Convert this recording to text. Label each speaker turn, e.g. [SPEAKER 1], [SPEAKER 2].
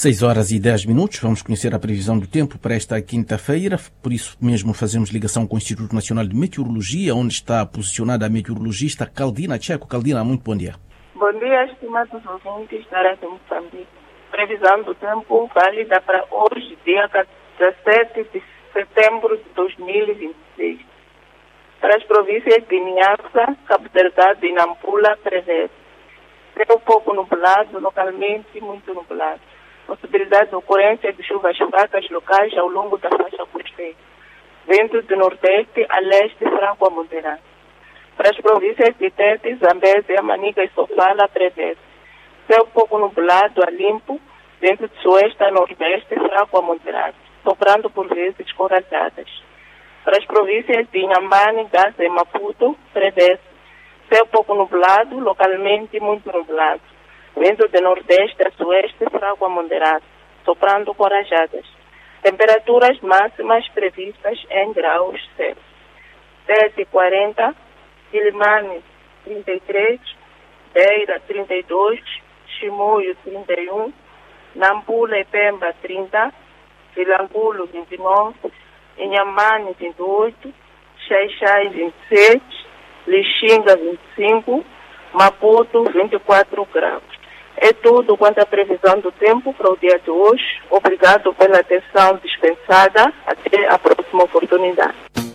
[SPEAKER 1] 6h10. Vamos conhecer a previsão do tempo para esta quinta-feira. Por isso mesmo fazemos ligação com o Instituto Nacional de Meteorologia, onde está posicionada a meteorologista Caldina Checo. Caldina, muito bom dia.
[SPEAKER 2] Bom dia, estimados ouvintes da Rádio Moçambique. Previsão do tempo válida para hoje, dia 17 de setembro de 2026. Para as províncias de Niassa, Cabo Delgado e Nampula, prevê céu pouco nublado, localmente muito nublado. Possibilidade de ocorrência de chuvas fracas locais ao longo da faixa costeira. Vento do nordeste a leste fraco a moderado. Para as províncias de Tete, Zambésia, Manica e Sofala, prevê céu pouco nublado a limpo, vento de sueste a nordeste fraco a moderado, soprando por vezes com rajadas. Para as províncias de Inhambane, Gaza e Maputo, prevê céu pouco nublado, localmente muito nublado. Vento de nordeste a sueste fraco a moderado, soprando com rajadas. Temperaturas máximas previstas em graus Celsius. 7,40, Quilimane 33, Beira 32, Chimoio 31, Nampula e Pemba 30, Vilanculo 29, Inhambane 28, Xai-Xai 26, Lixinga 25, Maputo 24 graus. É tudo quanto à previsão do tempo para o dia de hoje. Obrigado pela atenção dispensada. Até a próxima oportunidade.